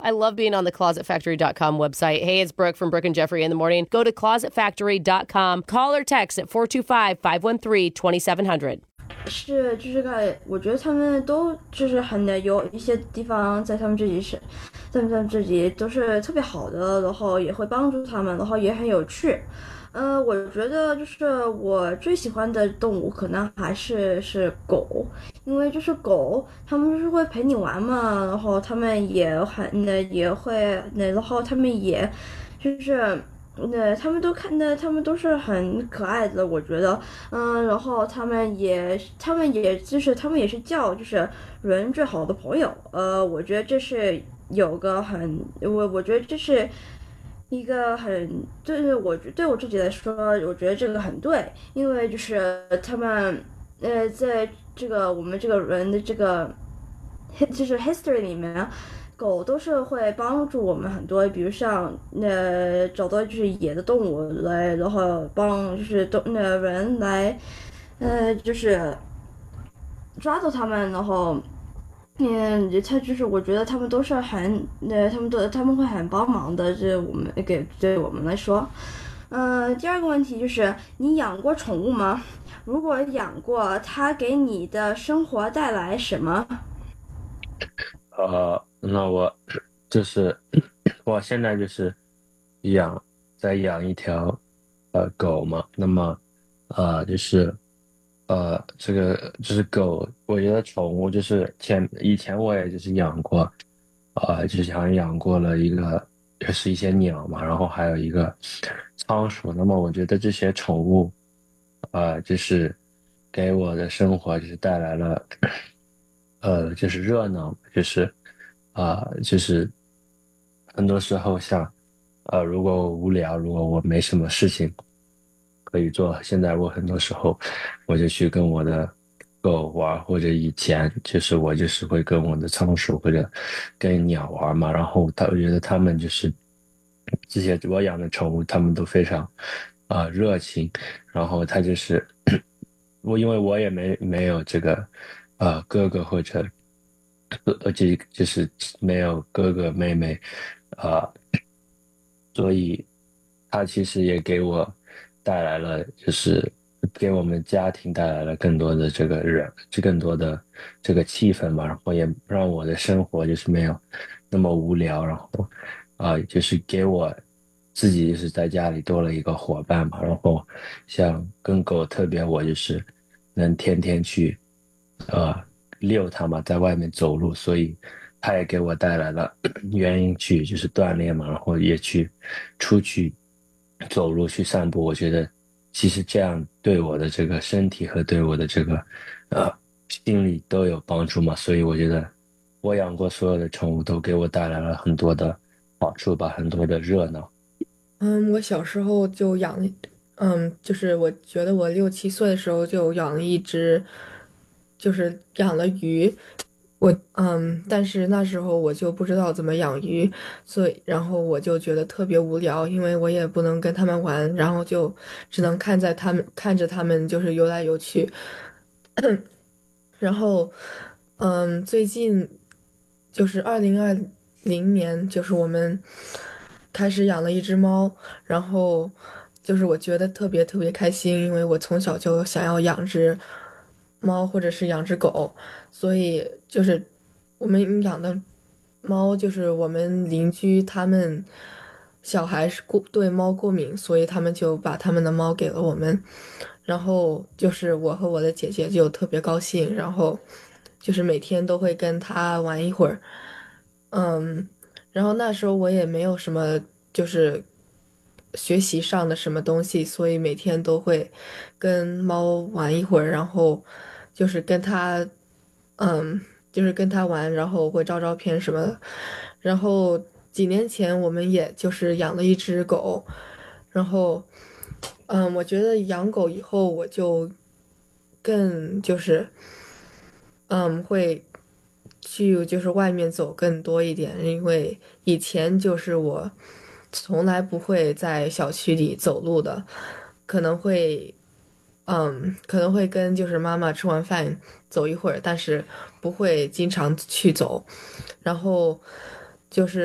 I love being on the closetfactory.com website. Hey, it's Brooke from Brooke and Jeffrey in the morning. Go to closetfactory.com. Call or text at 425-513-2700. 是，就是我觉得他们都就是有一些地方在他们自己是，在他们自己都是特别好的，然后也会帮助他们，然后也很有趣。我觉得就是我最喜欢的动物可能还是狗，因为就是狗，它们就是会陪你玩嘛，然后它们也也会然后它们也就是他们都是很可爱的，我觉得，然后他们也是就是人最好的朋友，我觉得这是有个很，我觉得这是一个很，就是对我自己来说，我觉得这个很对，因为就是他们，在我们这个人的就是 history 里面，狗都是会帮助我们很多，比如像找到就是野的动物来，然后帮就是人来，就是抓到它们，然后。他就是我觉得他们都是很，他们会很帮忙的，这对我们来说。第二个问题就是你养过宠物吗？如果养过，它给你的生活带来什么？ 那我就是我现在就是养在养一条狗嘛，那么就是这个就是狗，我觉得宠物就是以前我也就是养过，就是好像养过了就是一些鸟嘛，然后还有一个仓鼠，那么我觉得这些宠物就是给我的生活就是带来了就是热闹，就是就是很多时候像如果我无聊，如果我没什么事情可以做，现在我很多时候我就去跟我的狗玩，或者以前就是我就是会跟我的仓鼠或者跟鸟玩嘛，然后我觉得他们就是这些我养的宠物，他们都非常热情，然后他就是因为我也没有这个哥哥或者就是没有哥哥妹妹，啊、所以他其实也给我带来了，就是给我们家庭带来了更多的更多的这个气氛嘛，然后也让我的生活就是没有那么无聊，然后就是给我自己就是在家里多了一个伙伴嘛，然后像跟狗特别，我就是能天天去呃遛它嘛，在外面走路，所以它也给我带来了原因去就是锻炼嘛，然后也出去走路去散步。我觉得其实这样对我的这个身体和对我的这个呃心理都有帮助嘛，所以我觉得我养过所有的宠物都给我带来了很多的好处吧，很多的热闹。 我小时候就养了，就是我觉得我6、7岁的时候就养了一只，就是养了鱼。但是那时候我就不知道怎么养鱼，然后我就觉得特别无聊，因为我也不能跟他们玩，然后就只能看着他们就是游来游去。然后，最近就是2020年，就是我们开始养了一只猫，然后就是我觉得特别特别开心，因为我从小就想要养只猫或者是养只狗，所以就是我们养的猫，就是我们邻居他们小孩对猫过敏，所以他们就把他们的猫给了我们。然后就是我和我的姐姐就特别高兴，然后就是每天都会跟它玩一会儿，嗯，然后那时候我也没有什么就是学习上的什么东西，所以每天都会跟猫玩一会儿，然后就是跟它，嗯，就是跟它玩，然后会照照片什么的。然后几年前我们也就是养了一只狗，然后。我觉得养狗以后，我就更就是，会去就是外面走更多一点，因为以前就是我从来不会在小区里走路的，可能会，可能会跟就是妈妈吃完饭走一会儿，但是不会经常去走，然后就是。